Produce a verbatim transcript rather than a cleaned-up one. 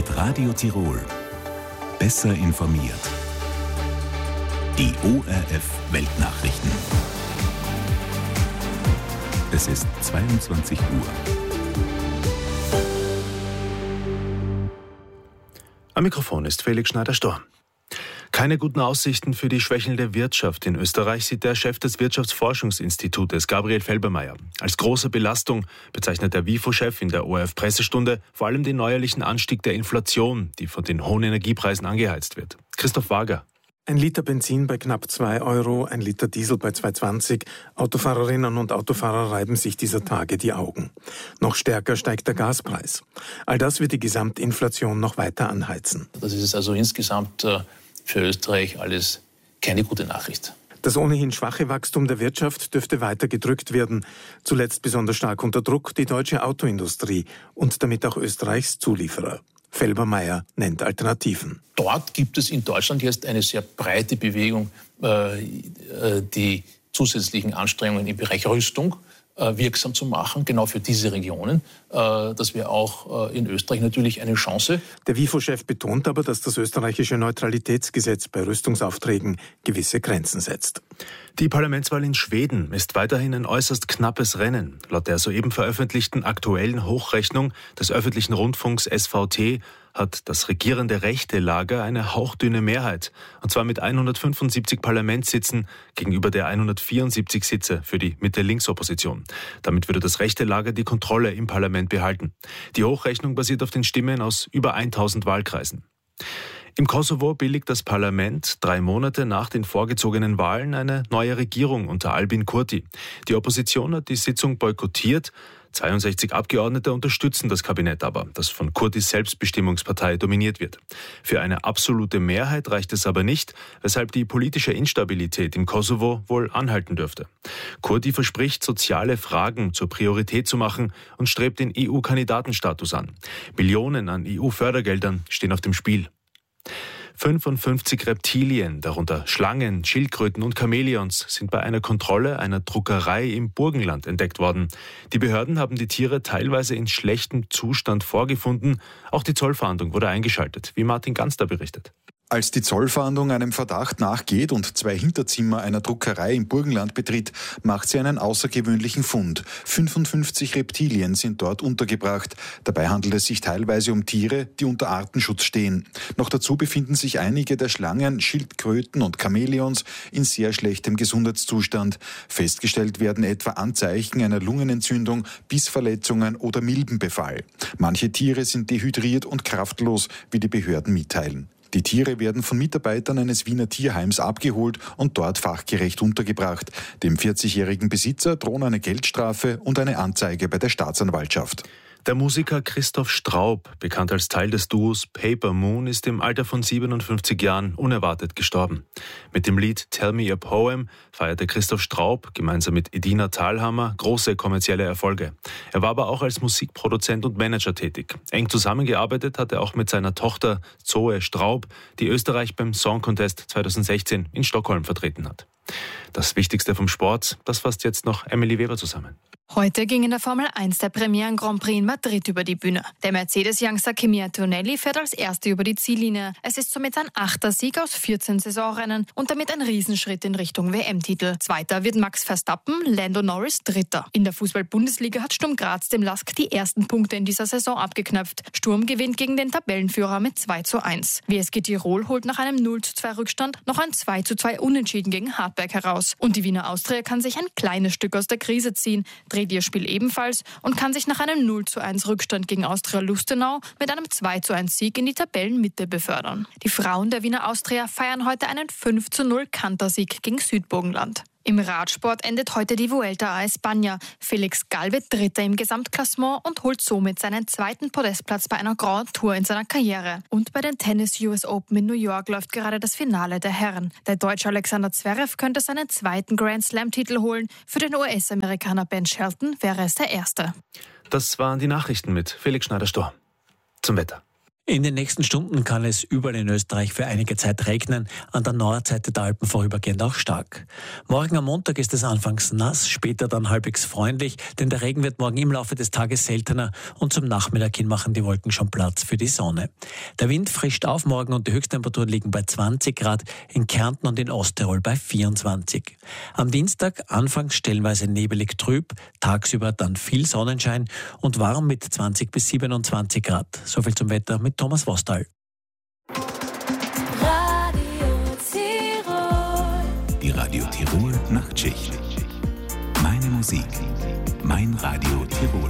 Mit Radio Tirol. Besser informiert. Die O R F Weltnachrichten. Es ist zweiundzwanzig Uhr. Am Mikrofon ist Felix Schneider-Storm. Keine guten Aussichten für die schwächelnde Wirtschaft in Österreich sieht der Chef des Wirtschaftsforschungsinstitutes, Gabriel Felbermayr. Als große Belastung bezeichnet der WIFO-Chef in der O R F-Pressestunde vor allem den neuerlichen Anstieg der Inflation, die von den hohen Energiepreisen angeheizt wird. Christoph Wager. Ein Liter Benzin bei knapp zwei Euro, ein Liter Diesel bei zwei zwanzig. Autofahrerinnen und Autofahrer reiben sich dieser Tage die Augen. Noch stärker steigt der Gaspreis. All das wird die Gesamtinflation noch weiter anheizen. Das ist also insgesamt für Österreich alles keine gute Nachricht. Das ohnehin schwache Wachstum der Wirtschaft dürfte weiter gedrückt werden. Zuletzt besonders stark unter Druck die deutsche Autoindustrie und damit auch Österreichs Zulieferer. Felbermayr nennt Alternativen. Dort gibt es in Deutschland jetzt eine sehr breite Bewegung, die zusätzlichen Anstrengungen im Bereich Rüstung wirksam zu machen, genau für diese Regionen. Das wäre auch in Österreich natürlich eine Chance. Der WIFO-Chef betont aber, dass das österreichische Neutralitätsgesetz bei Rüstungsaufträgen gewisse Grenzen setzt. Die Parlamentswahl in Schweden ist weiterhin ein äußerst knappes Rennen. Laut der soeben veröffentlichten aktuellen Hochrechnung des öffentlichen Rundfunks S V T hat das regierende rechte Lager eine hauchdünne Mehrheit, und zwar mit hundertfünfundsiebzig Parlamentssitzen gegenüber der hundertvierundsiebzig Sitze für die Mitte-Links-Opposition. Damit würde das rechte Lager die Kontrolle im Parlament behalten. Die Hochrechnung basiert auf den Stimmen aus über tausend Wahlkreisen. Im Kosovo billigt das Parlament drei Monate nach den vorgezogenen Wahlen eine neue Regierung unter Albin Kurti. Die Opposition hat die Sitzung boykottiert. zweiundsechzig Abgeordnete unterstützen das Kabinett aber, das von Kurtis Selbstbestimmungspartei dominiert wird. Für eine absolute Mehrheit reicht es aber nicht, weshalb die politische Instabilität im Kosovo wohl anhalten dürfte. Kurti verspricht, soziale Fragen zur Priorität zu machen und strebt den E U-Kandidatenstatus an. Millionen an E U-Fördergeldern stehen auf dem Spiel. fünfundfünfzig Reptilien, darunter Schlangen, Schildkröten und Chamäleons, sind bei einer Kontrolle einer Druckerei im Burgenland entdeckt worden. Die Behörden haben die Tiere teilweise in schlechtem Zustand vorgefunden. Auch die Zollfahndung wurde eingeschaltet, wie Martin Ganster berichtet. Als die Zollfahndung einem Verdacht nachgeht und zwei Hinterzimmer einer Druckerei im Burgenland betritt, macht sie einen außergewöhnlichen Fund. fünfundfünfzig Reptilien sind dort untergebracht. Dabei handelt es sich teilweise um Tiere, die unter Artenschutz stehen. Noch dazu befinden sich einige der Schlangen, Schildkröten und Chamäleons in sehr schlechtem Gesundheitszustand. Festgestellt werden etwa Anzeichen einer Lungenentzündung, Bissverletzungen oder Milbenbefall. Manche Tiere sind dehydriert und kraftlos, wie die Behörden mitteilen. Die Tiere werden von Mitarbeitern eines Wiener Tierheims abgeholt und dort fachgerecht untergebracht. Dem vierzigjährigen Besitzer drohen eine Geldstrafe und eine Anzeige bei der Staatsanwaltschaft. Der Musiker Christoph Straub, bekannt als Teil des Duos Paper Moon, ist im Alter von siebenundfünfzig Jahren unerwartet gestorben. Mit dem Lied Tell Me a Poem feierte Christoph Straub gemeinsam mit Edina Thalhammer große kommerzielle Erfolge. Er war aber auch als Musikproduzent und Manager tätig. Eng zusammengearbeitet hat er auch mit seiner Tochter Zoe Straub, die Österreich beim Song Contest zweitausendsechzehn in Stockholm vertreten hat. Das Wichtigste vom Sport, das fasst jetzt noch Emily Weber zusammen. Heute ging in der Formel eins der Premieren Grand Prix in Madrid über die Bühne. Der Mercedes-Youngster Kimi Antonelli fährt als Erster über die Ziellinie. Es ist somit sein achter Sieg aus vierzehn Saisonrennen und damit ein Riesenschritt in Richtung W M-Titel. Zweiter wird Max Verstappen, Lando Norris Dritter. In der Fußball-Bundesliga hat Sturm Graz dem Lask die ersten Punkte in dieser Saison abgeknöpft. Sturm gewinnt gegen den Tabellenführer mit zwei zu eins. W S G Tirol holt nach einem null zu zwei Rückstand noch ein zwei zu zwei Unentschieden gegen Hartberg heraus. Und die Wiener Austria kann sich ein kleines Stück aus der Krise ziehen, dreht ihr Spiel ebenfalls und kann sich nach einem null zu eins Rückstand gegen Austria Lustenau mit einem zwei zu eins Sieg in die Tabellenmitte befördern. Die Frauen der Wiener Austria feiern heute einen fünf zu null Kantersieg gegen Südburgenland. Im Radsport endet heute die Vuelta a España. Felix Gal wird Dritter im Gesamtklassement und holt somit seinen zweiten Podestplatz bei einer Grand Tour in seiner Karriere. Und bei den Tennis U S Open in New York läuft gerade das Finale der Herren. Der Deutsche Alexander Zverev könnte seinen zweiten Grand Slam-Titel holen. Für den U S-Amerikaner Ben Shelton wäre es der erste. Das waren die Nachrichten mit Felix Schneider-Storm. Zum Wetter. In den nächsten Stunden kann es überall in Österreich für einige Zeit regnen, an der Nordseite der Alpen vorübergehend auch stark. Morgen am Montag ist es anfangs nass, später dann halbwegs freundlich, denn der Regen wird morgen im Laufe des Tages seltener und zum Nachmittag hin machen die Wolken schon Platz für die Sonne. Der Wind frischt auf morgen und die Höchsttemperaturen liegen bei zwanzig Grad, in Kärnten und in Osttirol bei vierundzwanzig. Am Dienstag anfangs stellenweise nebelig trüb, tagsüber dann viel Sonnenschein und warm mit zwanzig bis siebenundzwanzig Grad. Soviel zum Wetter mit Thomas Vostal. Radio Tirol. Die Radio Tirol Nachtschicht. Meine Musik, mein Radio Tirol.